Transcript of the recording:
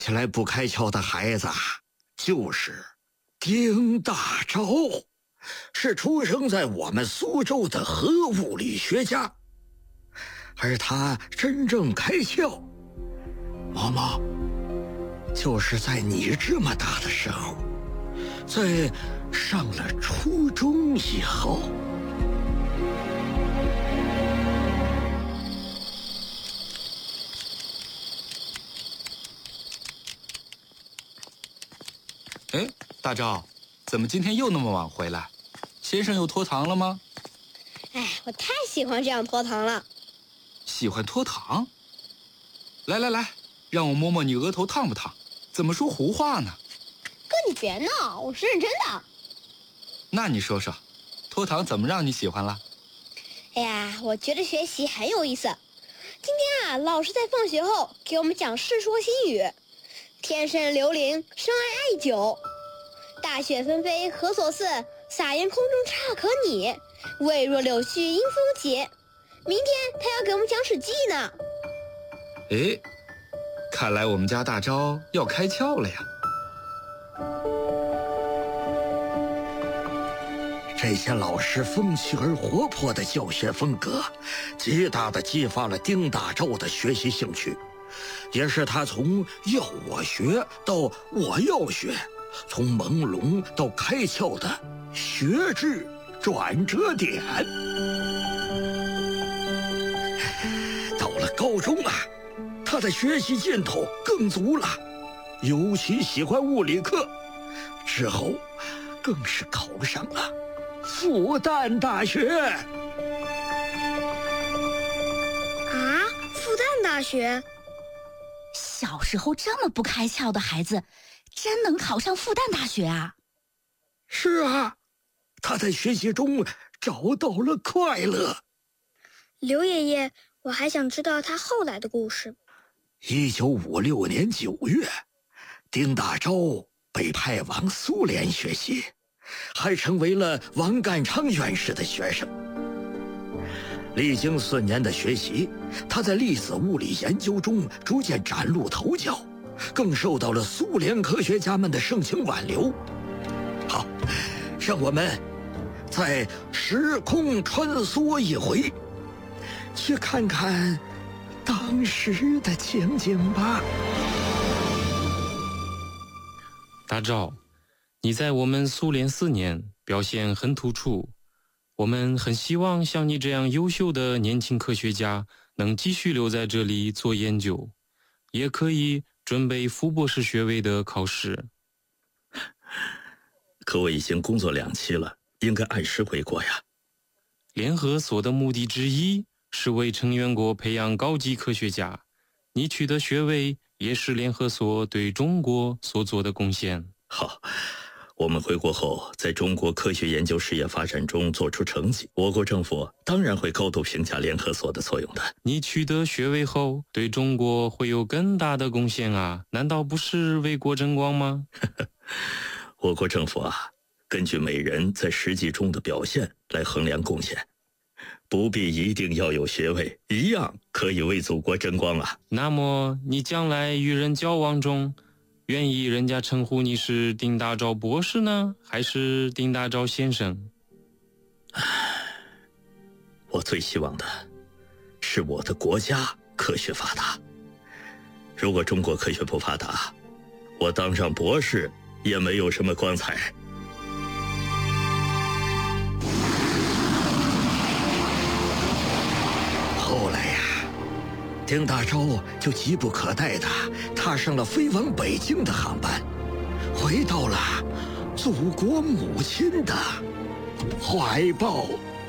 起来不开窍的孩子就是丁大钊，是出生在我们苏州的核物理学家。而他真正开窍，毛毛，就是在你这么大的时候，在上了初中以后。 哎，大钊，怎么今天又那么晚回来？先生又拖堂了吗？ 哎，我太喜欢这样拖堂了。 喜欢拖堂？来来来，让我摸摸你额头烫不烫？怎么说胡话呢？ 哥，你别闹，我是认真的。 那你说说，拖堂怎么让你喜欢了？ 哎呀，我觉得学习很有意思。今天啊，老师在放学后给我们讲《世说新语》。天生流灵，生而爱久。大雪纷飞何所似？洒盐空中差可拟。未若柳絮因风起。明天他要给我们讲《史记》呢。 哎，看来我们家大钊要开窍了呀。 这些老师风趣而活泼的教学风格，极大地激发了丁大钊的学习兴趣，也是他从要我学到我要学，从朦胧到开窍的学制转折点。到了高中啊，他的学习劲头更足了，尤其喜欢物理课，之后更是考上了复旦大学。 啊，复旦大学？ 小时候这么不开窍的孩子，真能考上复旦大学啊？ 是啊，他在学习中找到了快乐。 刘爷爷，我还想知道他后来的故事。 1956年9月，丁大钊被派往苏联学习，还成为了王淦昌院士的学生。历经4年的学习，他在粒子物理研究中逐渐崭露头角，更受到了苏联科学家们的盛情挽留。好，让我们再时空穿梭一回，去看看当时的情景吧。 大钊，你在我们苏联4年表现很突出，我们很希望像你这样优秀的年轻科学家能继续留在这里做研究，也可以准备副博士学位的考试。 可我已经工作2期了，应该按时回国呀。 联合所的目的之一是为成员国培养高级科学家，你取得学位也是联合所对中国所做的贡献。 好，我们回国后在中国科学研究事业发展中做出成绩，我国政府当然会高度评价联合所的作用的。 你取得学位后对中国会有更大的贡献啊，难道不是为国争光吗？ 我国政府啊，根据每人在实际中的表现来衡量贡献，不必一定要有学位，一样可以为祖国争光啊。 那么你将来与人交往中，愿意人家称呼你是丁大钊博士呢，还是丁大钊先生？ 我最希望的是我的国家科学发达。如果中国科学不发达，我当上博士也没有什么光彩。 后来呀，丁大钊就急不可待地踏上了飞往北京的航班，回到了祖国母亲的怀抱。